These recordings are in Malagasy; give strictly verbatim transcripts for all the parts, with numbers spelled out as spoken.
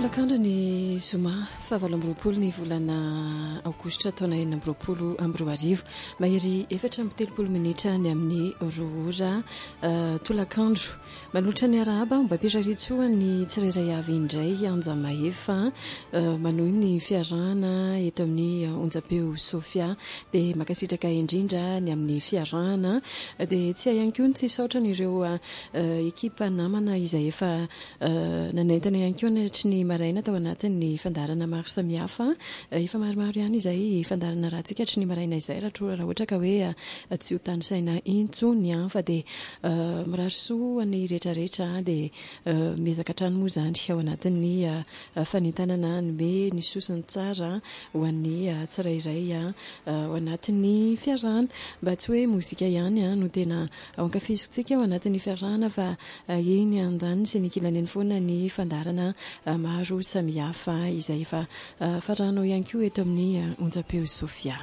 tolakandro ny zoma fahavalo amby roapolo ny volana aogositra taona enina amby roapolo amby roa arivo mahery efatra amby telopolo minitra ny amin'ny roa ora uh, tolakandro manolotra ny arahaba mba piraritshoa ny tsirairay avy indray anja mahefa uh, manohy ny fiarahana eto amin'ny uh, onjapeo Sofia dia makasitraka indrindra ny amin'ny fiarahana dia tsy ihany koa tsy saotra n'ireo uh, uh, ekipa namana izay efa uh, nanaintana ihany koa natry ny maraina tao anatin'ny fandarana maro samihafa efa maromaro ihany izay fandarana rahantsika hatry ny maraina izay raha ohatra ka hoe tsy ho tany saina intsony fa dia mirarisoa ny rehetrarehetra dia mezaka trano moa zany ao anatin'ny fanentanana nome ny sosiny tsara ho an'ny tsirairay ao anatin'ny fiarahana mba tsy hoe mozika ihany no tena ao ankafizitsika ao anatin'ny fiarahana fa eny andany sy ny kilaneny foana ny fandarana maro samihafa izay efa uh, faranao ihany koa eto amin'ny uh, onjapeo Sofia.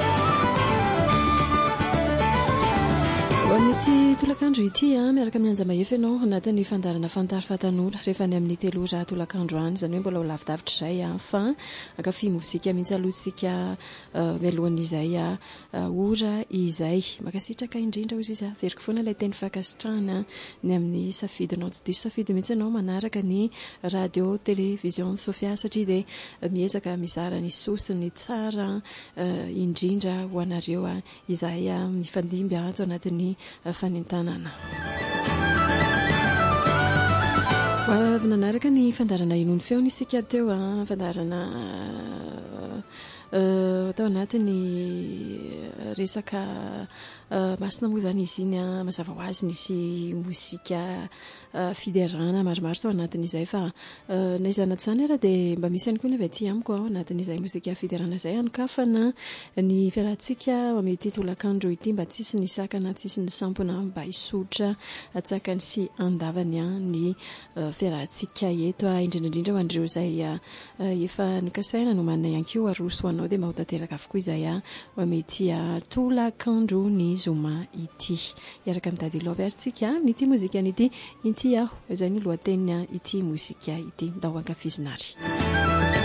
Amin'ity tolakandro ity a miaraka amin'ny anja mahefa ianao anatin'ny fandarana fantary fatanora rehefa ny amin'ny telo ora tolakandro any izany hoe mbola ho lavidavitra izay a fa ankafy mozika mihitsy alohantsika uh, mialohan'izay a uh, ora izay makasitraka indrindra ozy izy a veriko foana ilay teny fakasitrahana ny amin'ny safidinao tsy diso safidy mihitsy ianao manaraka ny radio télévision Sofia satria dia uh, miezaka mizara ny sosiny tsara uh, indrindra ho anareo a izay a mifandimby ato anatin'ny fanentanana. Voa avy nanaraka ny fandarana inony feony isika teo a fandarana uh, tao anatin'ny resaka uh, masina moa zany izy iny a mazava ho azy nisy mozika uh, fiderana maromaro tao anatin'izay fa uh, naizana tsy zany ara dia mba misy ihany koa ny avy aty amiko ao anatin'izay mozika fiderana izay anokafana ny fiarahantsika amin'ity tolakandro ity mba tsisy ny sakana tsisy ny sampona mba hisotra atsakany sy andavany a ny uh, fiarahantsika eto a indrindraindrindra ho an'ireo izay uh, uh, efa nokasaina no manana ihany koa aroso anao dia mba ho tanteraka avokoa izay a ho amin'ity uh, tolakandro ny zoma ity iaraka amin'ny dady love aritsika n'ity mozika n'ity ity aho izay ny lohatenina ity mozika ity nda ho ankafizinary.